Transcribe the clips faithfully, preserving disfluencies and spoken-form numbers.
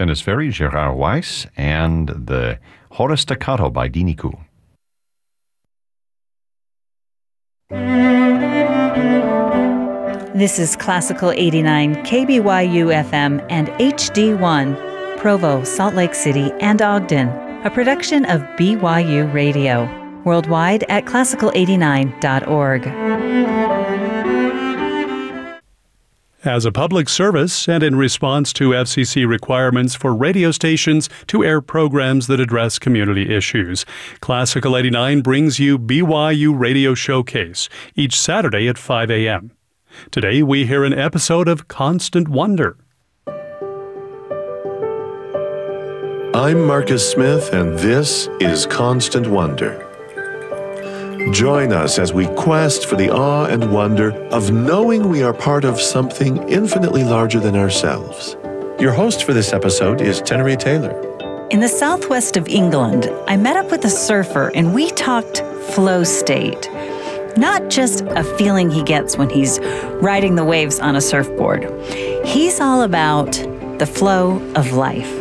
Dennis Ferry, Gerard Weiss, and the Hora Staccato by Diniku. This is Classical eighty-nine, K B Y U F M and H D one, Provo, Salt Lake City, and Ogden, a production of B Y U Radio. Worldwide at classical eighty-nine dot org. As a public service and in response to F C C requirements for radio stations to air programs that address community issues, Classical eighty-nine brings you B Y U Radio Showcase each Saturday at five a.m. Today we hear an episode of Constant Wonder. I'm Marcus Smith, and this is Constant Wonder. Join us as we quest for the awe and wonder of knowing we are part of something infinitely larger than ourselves. Your host for this episode is Tenery Taylor. In the southwest of England, I met up with a surfer and we talked flow state. Not just a feeling he gets when he's riding the waves on a surfboard. He's all about the flow of life.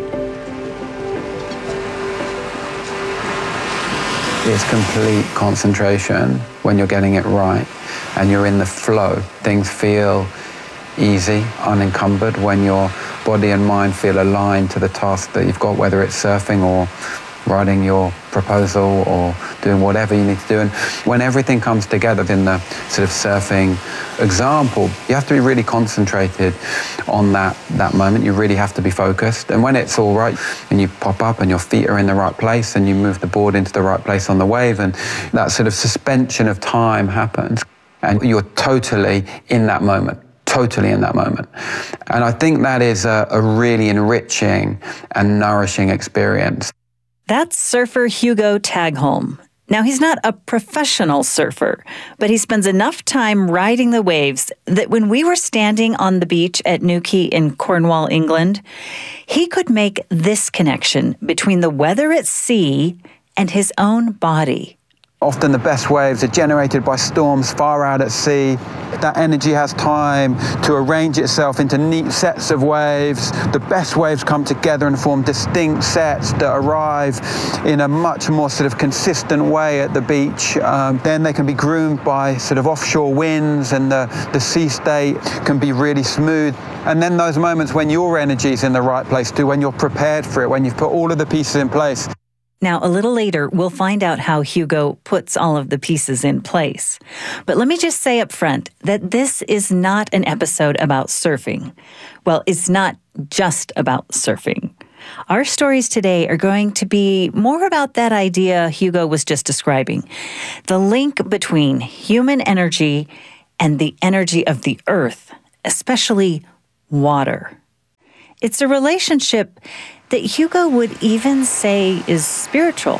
It's complete concentration when you're getting it right and you're in the flow. Things feel easy, unencumbered when your body and mind feel aligned to the task that you've got, whether it's surfing or writing your proposal or doing whatever you need to do. And when everything comes together in the sort of surfing example, you have to be really concentrated on that, that moment. You really have to be focused. And when it's all right and you pop up and your feet are in the right place and you move the board into the right place on the wave and that sort of suspension of time happens and you're totally in that moment. Totally in that moment. And I think that is a, a really enriching and nourishing experience. That's surfer Hugo Tagholm. Now, he's not a professional surfer, but he spends enough time riding the waves that when we were standing on the beach at Newquay in Cornwall, England, he could make this connection between the weather at sea and his own body. Often the best waves are generated by storms far out at sea. That energy has time to arrange itself into neat sets of waves. The best waves come together and form distinct sets that arrive in a much more sort of consistent way at the beach. Um, then they can be groomed by sort of offshore winds and the, the sea state can be really smooth. And then those moments when your energy is in the right place too, when you're prepared for it, when you've put all of the pieces in place. Now, a little later, we'll find out how Hugo puts all of the pieces in place. But let me just say up front that this is not an episode about surfing. Well, it's not just about surfing. Our stories today are going to be more about that idea Hugo was just describing, the link between human energy and the energy of the earth, especially water. It's a relationship that Hugo would even say is spiritual.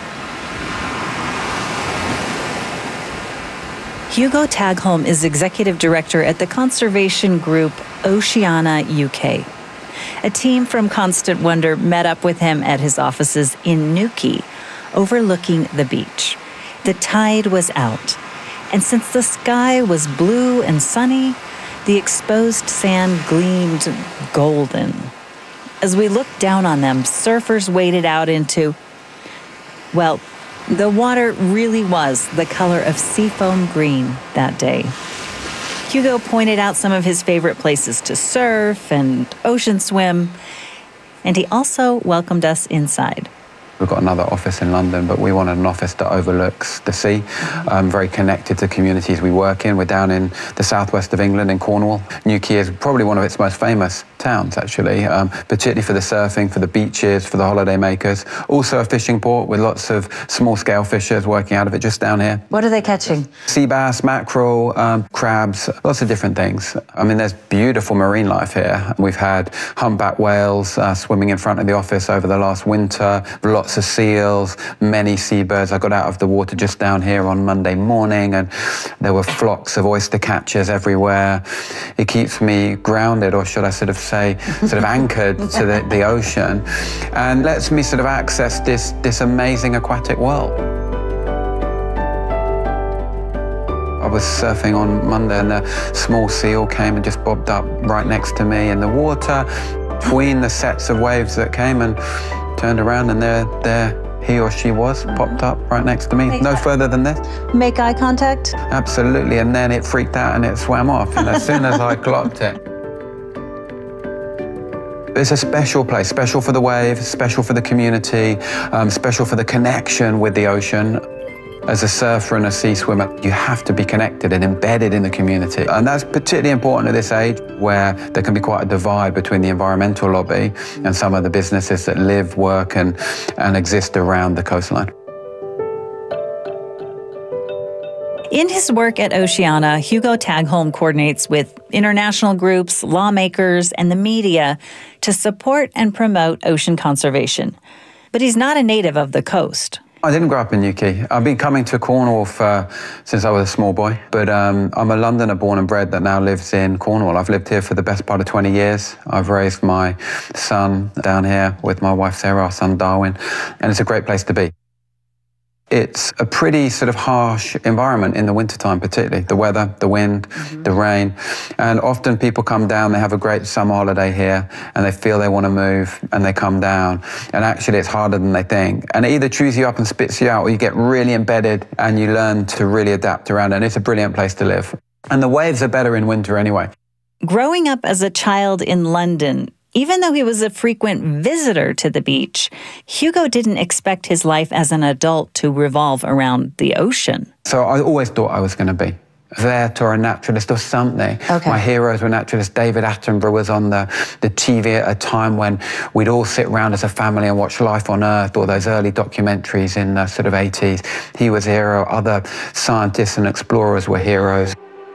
Hugo Tagholm is executive director at the conservation group Oceana U K. A team from Constant Wonder met up with him at his offices in Newquay, overlooking the beach. The tide was out, and since the sky was blue and sunny, the exposed sand gleamed golden. As we looked down on them, surfers waded out into, well, the water really was the color of seafoam green that day. Hugo pointed out some of his favorite places to surf and ocean swim, and he also welcomed us inside. We've got another office in London, but we wanted an office that overlooks the sea, um, very connected to communities we work in. We're down in the southwest of England, in Cornwall. Newquay is probably one of its most famous towns, actually, um, particularly for the surfing, for the beaches, for the holiday makers. Also a fishing port with lots of small-scale fishers working out of it just down here. What are they catching? Sea bass, mackerel, um, crabs, lots of different things. I mean, there's beautiful marine life here. We've had humpback whales uh, swimming in front of the office over the last winter, lots of seals, many seabirds. I got out of the water just down here on Monday morning and there were flocks of oyster catchers everywhere. It keeps me grounded, or should I sort of say, sort of anchored to the, the ocean, and lets me sort of access this, this amazing aquatic world. I was surfing on Monday and a small seal came and just bobbed up right next to me in the water. between the sets of waves that came, and turned around, and there, there he or she was, popped up right next to me. No further than this. Make eye contact? Absolutely, and then it freaked out and it swam off, and as soon as I clocked it. It's a special place, special for the wave, special for the community, um, special for the connection with the ocean. As a surfer and a sea swimmer, you have to be connected and embedded in the community. And that's particularly important at this age, where there can be quite a divide between the environmental lobby and some of the businesses that live, work, and, and exist around the coastline. In his work at Oceana, Hugo Tagholm coordinates with international groups, lawmakers, and the media to support and promote ocean conservation. But he's not a native of the coast. I didn't grow up in Newquay. I've been coming to Cornwall for, since I was a small boy, but um, I'm a Londoner born and bred that now lives in Cornwall. I've lived here for the best part of twenty years. I've raised my son down here with my wife Sarah, our son Darwin, and it's a great place to be. It's a pretty sort of harsh environment in the wintertime, particularly. The weather, the wind, mm-hmm. the rain. And often people come down, they have a great summer holiday here, and they feel they want to move, and they come down. And actually it's harder than they think. And it either chews you up and spits you out, or you get really embedded and you learn to really adapt around it. And it's a brilliant place to live. And the waves are better in winter anyway. Growing up as a child in London, even though he was a frequent visitor to the beach, Hugo didn't expect his life as an adult to revolve around the ocean. So I always thought I was going to be a vet or a naturalist or something. Okay. My heroes were naturalists. David Attenborough was on the, the T V at a time when we'd all sit around as a family and watch Life on Earth, or those early documentaries in the sort of eighties. He was a hero. Other scientists and explorers were heroes.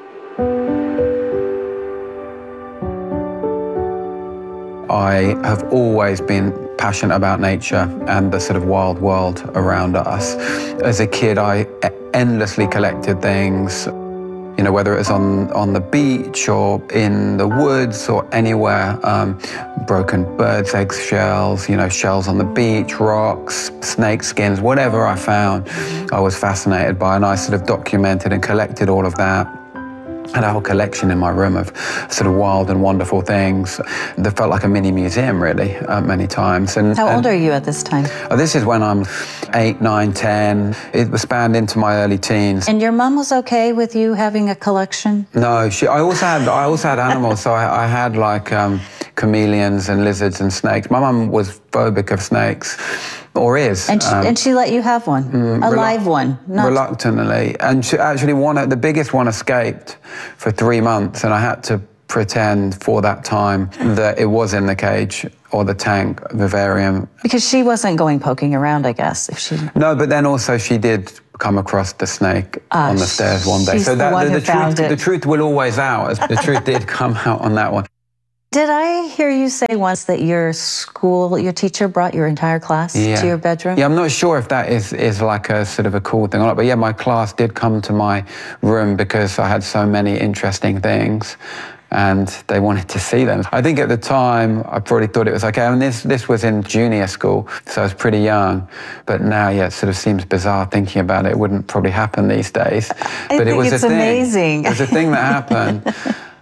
I have always been passionate about nature and the sort of wild world around us. As a kid, I endlessly collected things, you know, whether it was on, on the beach or in the woods or anywhere. Um, broken birds' egg shells, you know, shells on the beach, rocks, snake skins, whatever I found, I was fascinated by, and I sort of documented and collected all of that. I had a whole collection in my room of sort of wild and wonderful things that felt like a mini museum, really, uh, many times. And, How and, old are you at this time? Oh, this is when I'm eight, nine, ten. It was spanned into my early teens. And your mom was okay with you having a collection? No, she. I also had. I also had animals. So I, I had like um, chameleons and lizards and snakes. My mum was phobic of snakes. Or is. And she, um, and she let you have one, mm, a live one? Not... Reluctantly. And she actually, one, the biggest one escaped for three months, and I had to pretend for that time that it was in the cage or the tank, vivarium. Because she wasn't going poking around, I guess, if she... No, but then also she did come across the snake uh, on the stairs one day. She's so that, the one the, who the, found truth, it. the truth will always out. The truth did come out on that one. Did I hear you say once that your school, your teacher brought your entire class yeah. to your bedroom? Yeah, I'm not sure if that is, is like a sort of a cool thing or not, but yeah, my class did come to my room because I had so many interesting things and they wanted to see them. I think at the time, I probably thought it was okay. I mean, this, this was in junior school, so I was pretty young, but now, yeah, it sort of seems bizarre thinking about it. It wouldn't probably happen these days. I but think it was it's a thing. amazing. It was a thing that happened.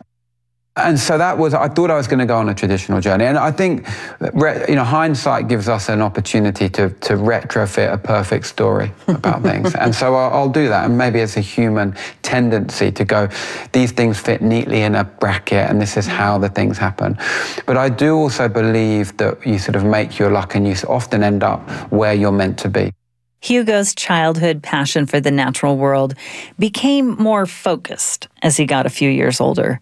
And so that was, I thought I was going to go on a traditional journey. And I think, you know, hindsight gives us an opportunity to, to retrofit a perfect story about things. And so I'll, I'll do that. And maybe it's a human tendency to go, these things fit neatly in a bracket and this is how the things happen. But I do also believe that you sort of make your luck and you often end up where you're meant to be. Hugo's childhood passion for the natural world became more focused as he got a few years older.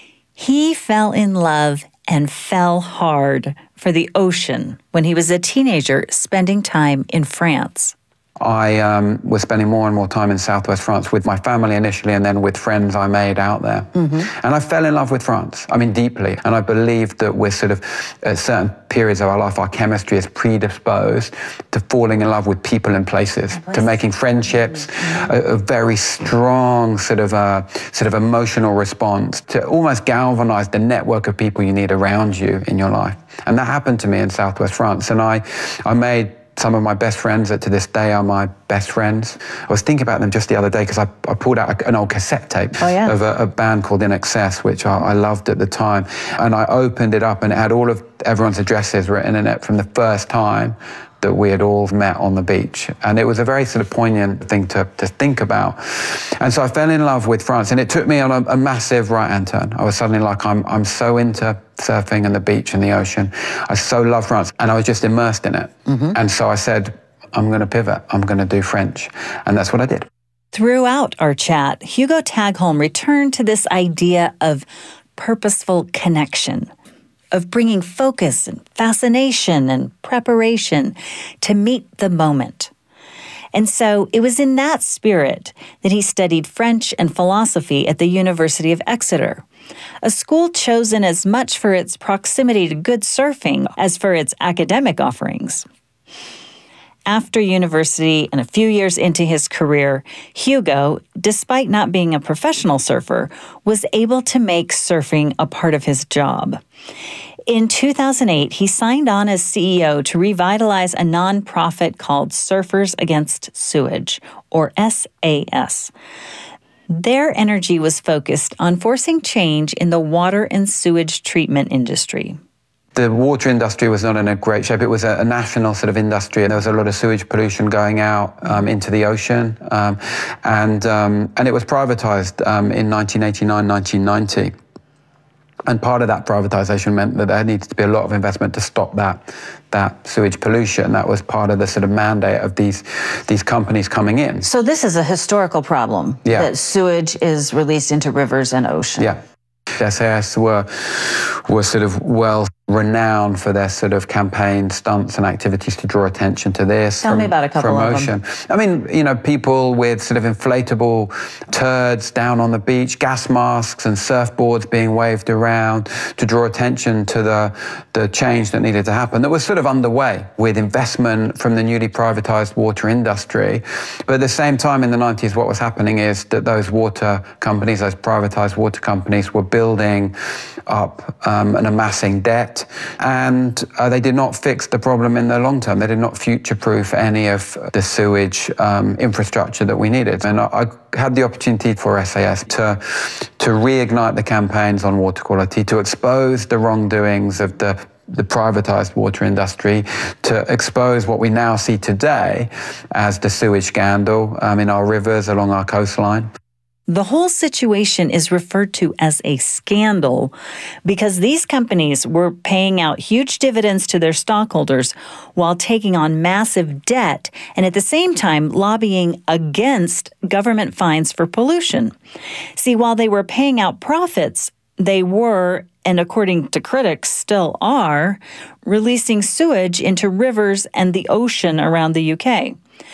He fell in love and fell hard for the ocean when he was a teenager spending time in France. I um, was spending more and more time in southwest France with my family initially and then with friends I made out there. Mm-hmm. And I fell in love with France, I mean deeply. And I believe that we're sort of, at certain periods of our life, our chemistry is predisposed to falling in love with people and places, to making friendships, mm-hmm. a, a very strong sort of, uh, sort of emotional response to almost galvanize the network of people you need around you in your life. And that happened to me in southwest France. And I, I made some of my best friends that to this day are my best friends. I was thinking about them just the other day because I, I pulled out a, an old cassette tape oh, yeah. of a, a band called In Excess, which I, I loved at the time. And I opened it up and it had all of everyone's addresses written in it from the first time that we had all met on the beach. And it was a very sort of poignant thing to, to think about. And so I fell in love with France, and it took me on a, a massive right-hand turn. I was suddenly like, I'm, I'm so into surfing and the beach and the ocean. I so love France, and I was just immersed in it. Mm-hmm. And so I said, I'm going to pivot. I'm going to do French. And that's what I did. Throughout our chat, Hugo Tagholm returned to this idea of purposeful connection, of bringing focus and fascination and preparation to meet the moment. And so it was in that spirit that he studied French and philosophy at the University of Exeter, a school chosen as much for its proximity to good surfing as for its academic offerings. After university and a few years into his career, Hugo, despite not being a professional surfer, was able to make surfing a part of his job. In two thousand eight, he signed on as C E O to revitalize a nonprofit called Surfers Against Sewage, or S A S. Their energy was focused on forcing change in the water and sewage treatment industry. The water industry was not in a great shape. It was a, a national sort of industry, and there was a lot of sewage pollution going out um, into the ocean. Um, and um, and it was privatized um, in nineteen eighty-nine, nineteen ninety. And part of that privatization meant that there needed to be a lot of investment to stop that that sewage pollution. That was part of the sort of mandate of these these companies coming in. So this is a historical problem, yeah. that sewage is released into rivers and ocean. Yeah. S A S were, were sort of well renowned for their sort of campaign stunts and activities to draw attention to this. Tell from, me about a couple promotion. of I them. mean, you know, people with sort of inflatable turds down on the beach, gas masks and surfboards being waved around to draw attention to the, the change that needed to happen that was sort of underway with investment from the newly privatized water industry. But at the same time in the nineties, what was happening is that those water companies, those privatized water companies were building up um, and amassing debt. And uh, they did not fix the problem in the long term. They did not future-proof any of the sewage um, infrastructure that we needed. And I, I had the opportunity for S A S to, to reignite the campaigns on water quality, to expose the wrongdoings of the the privatized water industry, to expose what we now see today as the sewage scandal um, in our rivers along our coastline. The whole situation is referred to as a scandal because these companies were paying out huge dividends to their stockholders while taking on massive debt and at the same time lobbying against government fines for pollution. See, while they were paying out profits, they were, and according to critics still are, releasing sewage into rivers and the ocean around the U K.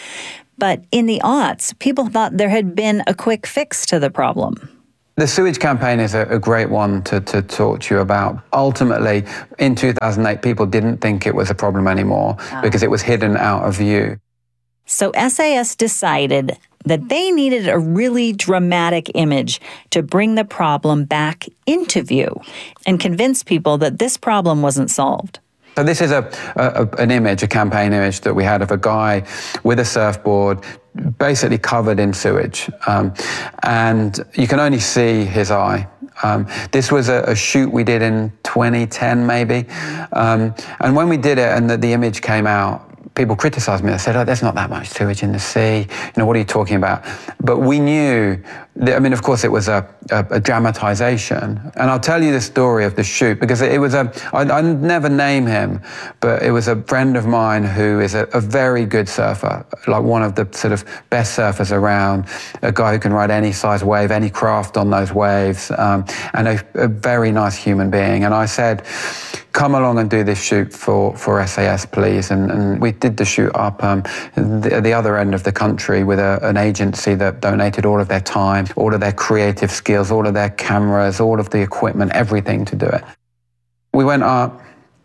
But in the aughts, people thought there had been a quick fix to the problem. The sewage campaign is a, a great one to, to talk to you about. Ultimately, in two thousand eight, people didn't think it was a problem anymore ah. because it was hidden out of view. So S A S decided that they needed a really dramatic image to bring the problem back into view and convince people that this problem wasn't solved. So this is a, a an image, a campaign image that we had of a guy with a surfboard basically covered in sewage. Um, and you can only see his eye. Um, this was a, a shoot we did in twenty ten maybe. Um, and when we did it and the, the image came out, people criticized me. They said, oh, there's not that much sewage in the sea. You know, what are you talking about? But we knew, that, I mean, of course, it was a, a, a dramatization. And I'll tell you the story of the shoot because it, it was a, I, I'd never name him, but it was a friend of mine who is a, a very good surfer, like one of the sort of best surfers around, a guy who can ride any size wave, any craft on those waves, um, and a, a very nice human being. And I said, come along and do this shoot for, for S A S, please. And, and we did the shoot up um, the, the other end of the country with a, an agency that donated all of their time, all of their creative skills, all of their cameras, all of the equipment, everything to do it. We went up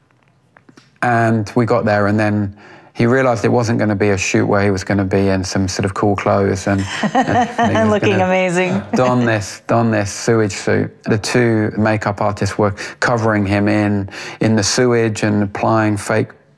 and we got there, and then he realized it wasn't going to be a shoot where he was going to be in some sort of cool clothes and, and looking amazing. don this, don this sewage suit. The two makeup artists were covering him in in the sewage and applying fake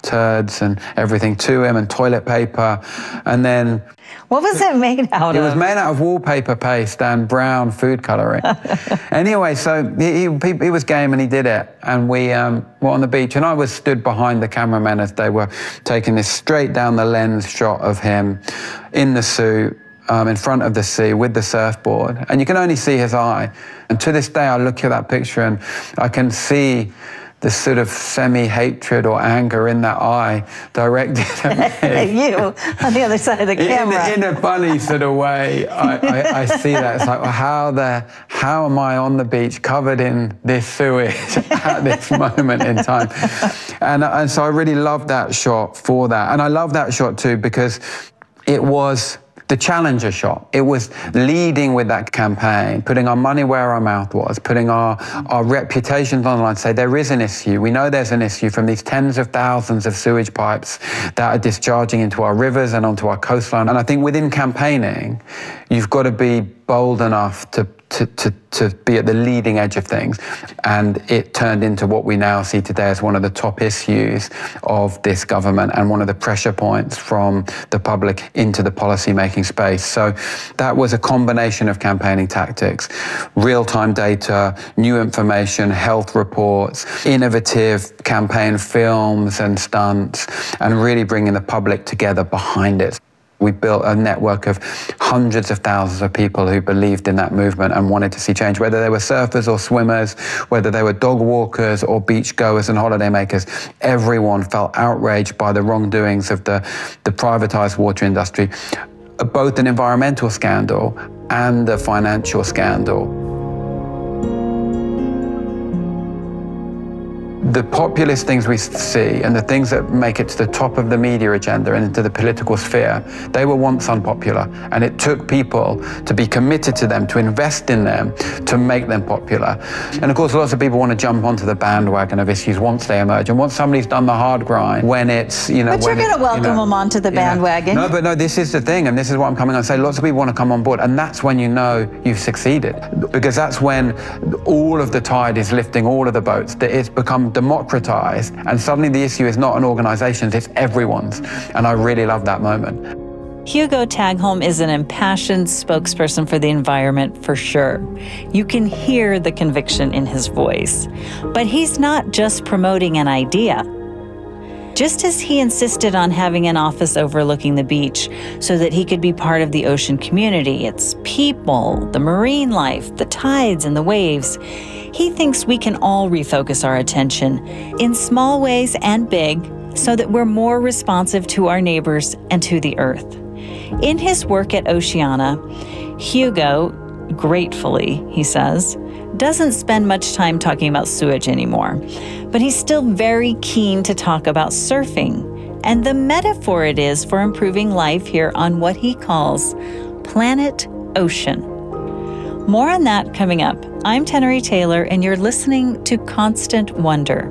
turds and everything to him, and toilet paper. And then What was it made out it of? was made out of wallpaper paste and brown food coloring. Anyway, so he, he, he was game and he did it. And we um, were on the beach, and I was stood behind the cameramen as they were taking this straight down the lens shot of him in the suit, um, in front of the sea with the surfboard. And you can only see his eye. And to this day, I look at that picture and I can see the sort of semi-hatred or anger in that eye directed at me. You on the other side of the camera. In, in a funny sort of way, I, I, I see that. It's like, well, how the how am I on the beach covered in this sewage at this moment in time? And, and so I really love that shot for that. And I love that shot too because it was the challenger shot. It was leading with that campaign, putting our money where our mouth was, putting our, our reputations on the line, say there is an issue. We know there's an issue from these tens of thousands of sewage pipes that are discharging into our rivers and onto our coastline. And I think within campaigning, you've got to be bold enough to To, to, to be at the leading edge of things. And it turned into what we now see today as one of the top issues of this government and one of the pressure points from the public into the policy-making space. So that was a combination of campaigning tactics, real-time data, new information, health reports, innovative campaign films and stunts, and really bringing the public together behind it. We built a network of hundreds of thousands of people who believed in that movement and wanted to see change, whether they were surfers or swimmers, whether they were dog walkers or beach goers and holiday makers. Everyone felt outraged by the wrongdoings of the, the privatized water industry, both an environmental scandal and a financial scandal. The populist things we see and the things that make it to the top of the media agenda and into the political sphere, they were once unpopular. And it took people to be committed to them, to invest in them, to make them popular. And of course, lots of people want to jump onto the bandwagon of issues once they emerge. And once somebody's done the hard grind, when it's, you know... But you're going to welcome you know, them onto the bandwagon. You know, no, but no, this is the thing. And this is what I'm coming on to say. Lots of people want to come on board. And that's when you know you've succeeded. Because that's when all of the tide is lifting all of the boats. That it's become democratized, and suddenly the issue is not an organization's, it's everyone's. And I really love that moment. Hugo Tagholm is an impassioned spokesperson for the environment for sure. You can hear the conviction in his voice. But he's not just promoting an idea. Just as he insisted on having an office overlooking the beach so that he could be part of the ocean community, its people, the marine life, the tides and the waves, he thinks we can all refocus our attention in small ways and big so that we're more responsive to our neighbors and to the earth. In his work at Oceana, Hugo, gratefully, he says, doesn't spend much time talking about sewage anymore, but he's still very keen to talk about surfing and the metaphor it is for improving life here on what he calls Planet Ocean. More on that coming up. I'm Tenery Taylor, and you're listening to Constant Wonder.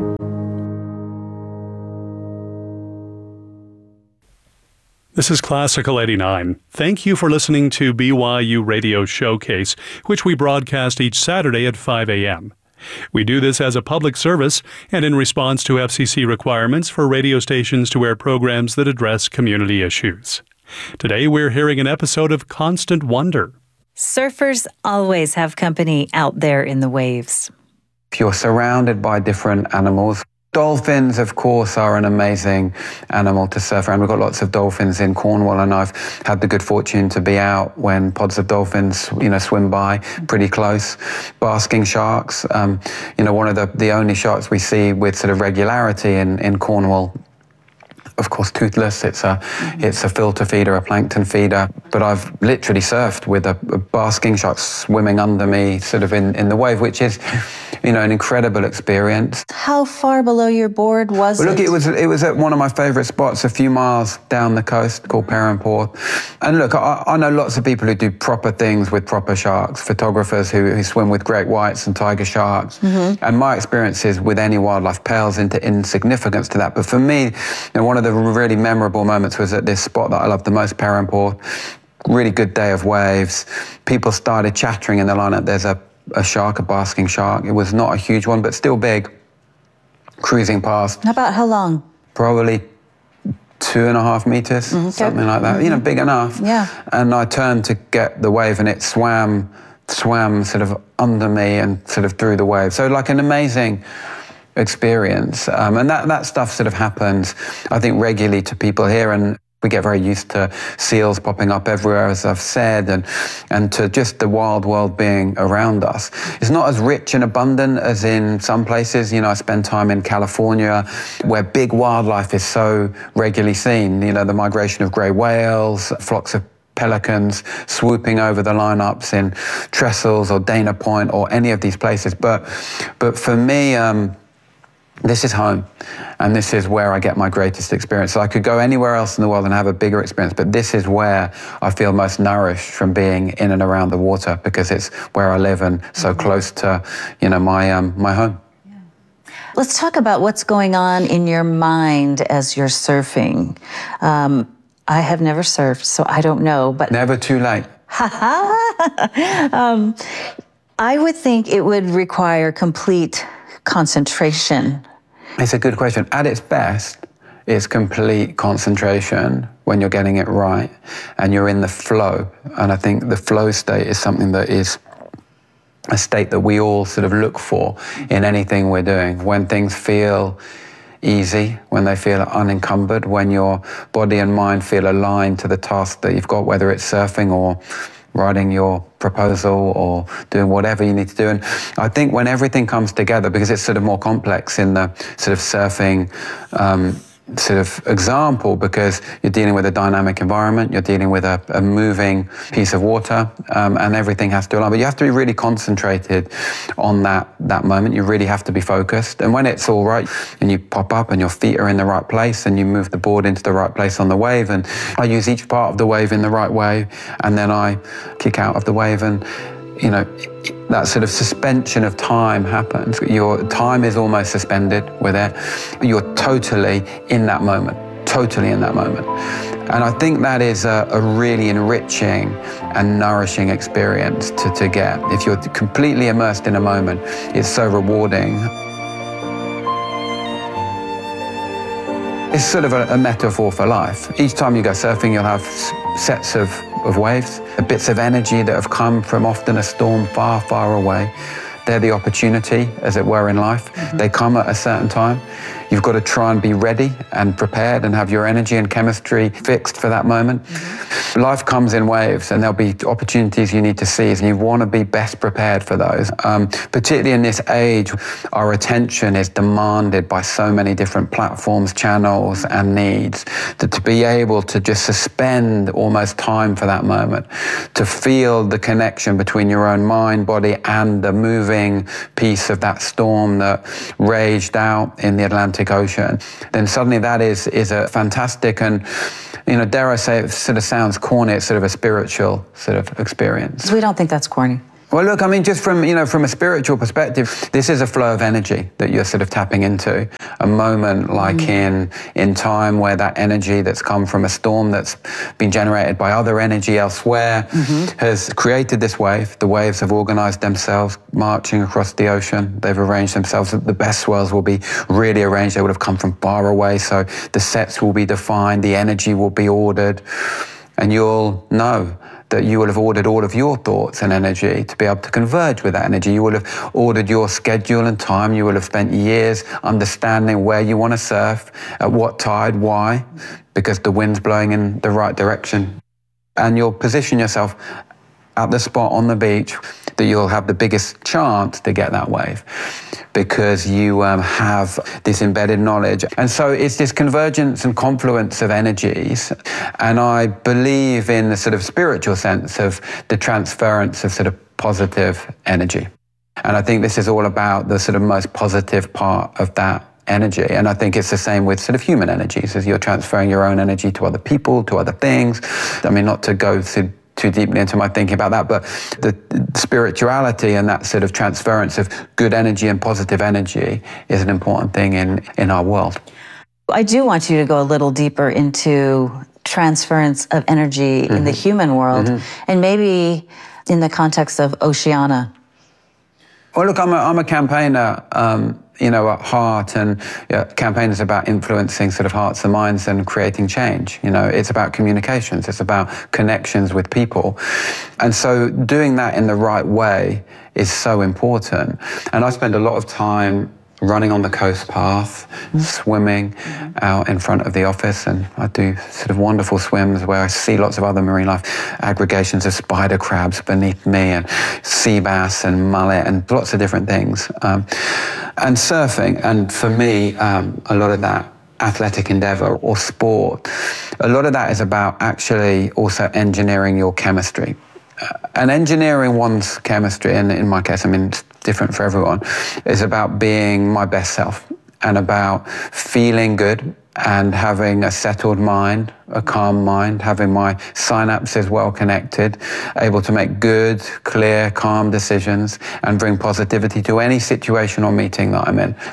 This is Classical eighty-nine. Thank you for listening to B Y U Radio Showcase, which we broadcast each Saturday at five a.m. We do this as a public service and in response to F C C requirements for radio stations to air programs that address community issues. Today we're hearing an episode of Constant Wonder. Surfers always have company out there in the waves. If you're surrounded by different animals, dolphins, of course, are an amazing animal to surf around. We've got lots of dolphins in Cornwall, and I've had the good fortune to be out when pods of dolphins, you know, swim by pretty close. Basking sharks, um, you know, one of the, the only sharks we see with sort of regularity in, in Cornwall. Of course, toothless. It's a mm-hmm. it's a filter feeder, a plankton feeder. But I've literally surfed with a, a basking shark swimming under me, sort of in, in the wave, which is, you know, an incredible experience. How far below your board was well, it? Look, it was it was at one of my favourite spots, a few miles down the coast, called Perranporth. And look, I, I know lots of people who do proper things with proper sharks, photographers who, who swim with great whites and tiger sharks. Mm-hmm. And my experiences with any wildlife pales into insignificance to that. But for me, you know, one of the really memorable moments was at this spot that I love the most, Perranporth. Really good day of waves. People started chattering in the lineup. There's a, a shark, a basking shark. It was not a huge one, but still big, cruising past. About how long? probably two and a half meters, mm-hmm. something like that, mm-hmm. you know, big enough. Yeah. And I turned to get the wave and it swam, swam sort of under me and sort of through the wave. So like an amazing experience. Um, and that, that stuff sort of happens, I think, regularly to people here. And we get very used to seals popping up everywhere, as I've said, and, and to just the wild world being around us. It's not as rich and abundant as in some places. You know, I spend time in California where big wildlife is so regularly seen. You know, the migration of grey whales, flocks of pelicans swooping over the lineups in Trestles or Dana Point or any of these places. But, but for me, um, this is home, and this is where I get my greatest experience. So I could go anywhere else in the world and have a bigger experience, but this is where I feel most nourished from being in and around the water, because it's where I live and so close to, you know, my um, my home. Yeah. Let's talk about what's going on in your mind as you're surfing. Um, I have never surfed, so I don't know, but never too late. um, I would think it would require complete concentration. It's a good question. At its best, it's complete concentration when you're getting it right and you're in the flow. And I think the flow state is something that is a state that we all sort of look for in anything we're doing. When things feel easy, when they feel unencumbered, when your body and mind feel aligned to the task that you've got, whether it's surfing or writing your proposal or doing whatever you need to do. And I think when everything comes together, because it's sort of more complex in the sort of surfing um, sort of example, because you're dealing with a dynamic environment, you're dealing with a, a moving piece of water, um, and everything has to align. But you have to be really concentrated on that that moment. You really have to be focused. And when it's all right, and you pop up and your feet are in the right place, and you move the board into the right place on the wave, and I use each part of the wave in the right way, and then I kick out of the wave, and you know, that sort of suspension of time happens. Your time is almost suspended with it. You're totally in that moment, totally in that moment. And I think that is a, a really enriching and nourishing experience to, to get. If you're completely immersed in a moment, it's so rewarding. It's sort of a, a metaphor for life. Each time you go surfing, you'll have sets of, of waves, bits of energy that have come from often a storm far, far away. They're the opportunity, as it were, in life. Mm-hmm. They come at a certain time. You've got to try and be ready and prepared and have your energy and chemistry fixed for that moment. Mm-hmm. Life comes in waves, and there'll be opportunities you need to seize, and you want to be best prepared for those. Um, particularly in this age, our attention is demanded by so many different platforms, channels, and needs, that to be able to just suspend almost time for that moment, to feel the connection between your own mind, body, and the moving piece of that storm that raged out in the Atlantic Ocean, then suddenly that is is a fantastic and, you know, dare I say, it sort of sounds corny, it's sort of a spiritual sort of experience. We don't think that's corny. Well, look, I mean, just from, you know, from a spiritual perspective, this is a flow of energy that you're sort of tapping into. A moment like mm. in in time where that energy that's come from a storm that's been generated by other energy elsewhere mm-hmm. has created this wave. The waves have organized themselves, marching across the ocean. They've arranged themselves. The best swells will be really arranged. They would have come from far away, so the sets will be defined, the energy will be ordered, and you'll know that you will have ordered all of your thoughts and energy to be able to converge with that energy. You will have ordered your schedule and time. You will have spent years understanding where you want to surf, at what tide, why, because the wind's blowing in the right direction. And you'll position yourself at the spot on the beach that you'll have the biggest chance to get that wave, because you um, have this embedded knowledge. And so it's this convergence and confluence of energies. And I believe in the sort of spiritual sense of the transference of sort of positive energy. And I think this is all about the sort of most positive part of that energy. And I think it's the same with sort of human energies, as you're transferring your own energy to other people, to other things. I mean, not to go through too deeply into my thinking about that, but the spirituality and that sort of transference of good energy and positive energy is an important thing in, in our world. I do want you to go a little deeper into transference of energy mm-hmm. in the human world, mm-hmm. and maybe in the context of Oceana. Well, look, I'm a, I'm a campaigner um, you know, at heart, and you know, campaign is about influencing sort of hearts and minds and creating change. You know, it's about communications, it's about connections with people. And so doing that in the right way is so important. And I spend a lot of time running on the coast path, mm-hmm. swimming mm-hmm. out in front of the office, and I do sort of wonderful swims where I see lots of other marine life aggregations of spider crabs beneath me, and sea bass and mullet and lots of different things. Um, and surfing, and for me, um, a lot of that athletic endeavor or sport, a lot of that is about actually also engineering your chemistry. Uh, and engineering one's chemistry, and in my case, I mean, it's different for everyone, is about being my best self and about feeling good and having a settled mind, a calm mind, having my synapses well connected, able to make good, clear, calm decisions and bring positivity to any situation or meeting that I'm in.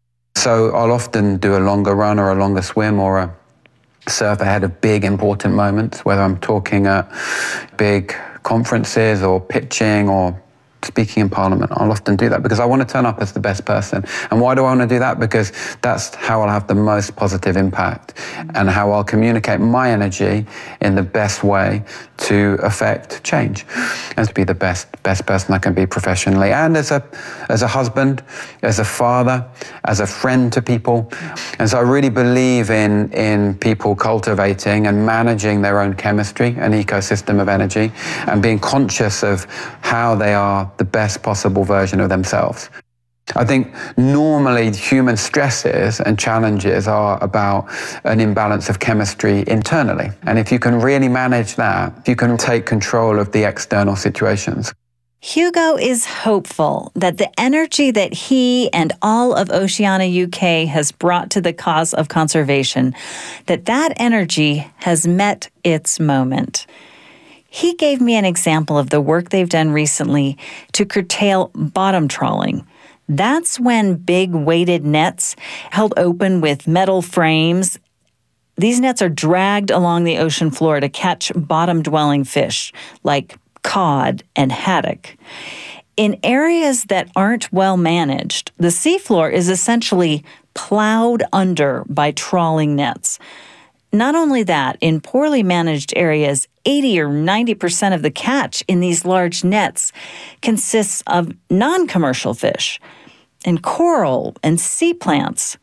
So I'll often do a longer run or a longer swim or a surf ahead of big important moments, whether I'm talking at big conferences or pitching or speaking in Parliament. I'll often do that because I want to turn up as the best person. And why do I want to do that? Because that's how I'll have the most positive impact and how I'll communicate my energy in the best way to affect change and to be the best best person I can be professionally and as a as a husband, as a father, as a friend to people. And so I really believe in in people cultivating and managing their own chemistry, an ecosystem of energy, and being conscious of how they are the best possible version of themselves. I think normally human stresses and challenges are about an imbalance of chemistry internally. And if you can really manage that, you can take control of the external situations. Hugo is hopeful that the energy that he and all of Oceana U K has brought to the cause of conservation, that that energy has met its moment. He gave me an example of the work they've done recently to curtail bottom trawling. That's when big weighted nets held open with metal frames. These nets are dragged along the ocean floor to catch bottom-dwelling fish like cod and haddock. In areas that aren't well managed, the seafloor is essentially plowed under by trawling nets. Not only that, in poorly managed areas, eighty or ninety percent of the catch in these large nets consists of non-commercial fish and coral and sea plants.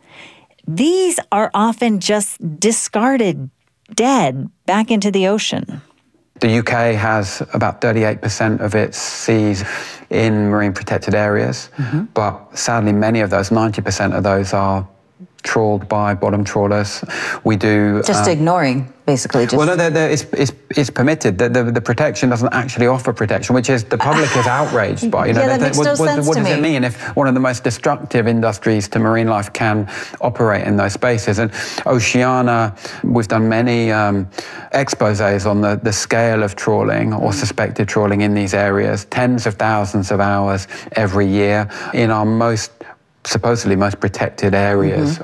These are often just discarded, dead, back into the ocean. The U K has about thirty-eight percent of its seas in marine protected areas, mm-hmm. but sadly many of those, ninety percent of those are trawled by bottom trawlers. We do... Just um, ignoring, basically. Just... Well, no, they're, they're, it's, it's, it's permitted. The, the, the protection doesn't actually offer protection, which is the public is outraged by. You know, yeah, that they, makes what, no what, sense what to does me. it mean if one of the most destructive industries to marine life can operate in those spaces? And Oceana, we've done many um, exposés on the, the scale of trawling or suspected trawling in these areas, tens of thousands of hours every year in our most supposedly most protected areas mm-hmm.